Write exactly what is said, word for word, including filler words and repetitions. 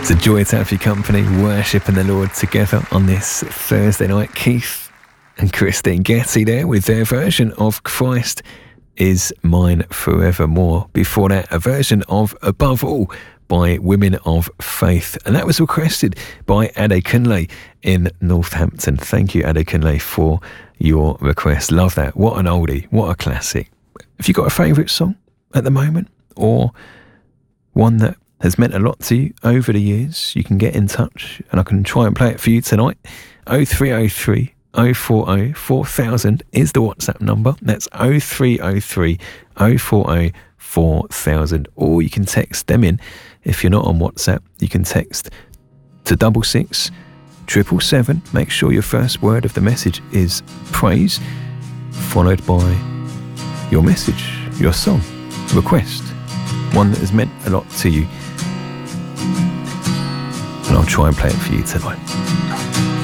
It's a joy to have your company, worshipping the Lord together on this Thursday night. Keith and Christine Getty there with their version of Christ is Mine Forevermore. Before that, a version of Above All by Women of Faith. And that was requested by Adekunle in Northampton. Thank you, Adekunle, for your request. Love that. What an oldie. What a classic. Have you got a favourite song at the moment? Or one that has meant a lot to you over the years? You can get in touch and I can try and play it for you tonight. oh three oh three, oh four oh, four thousand is the WhatsApp number. That's oh three oh three, oh four oh, four thousand. Or you can text them in. If you're not on WhatsApp, you can text to double six, triple seven. Make sure your first word of the message is praise, followed by your message, your song, request, one that has meant a lot to you. And I'll try and play it for you tonight.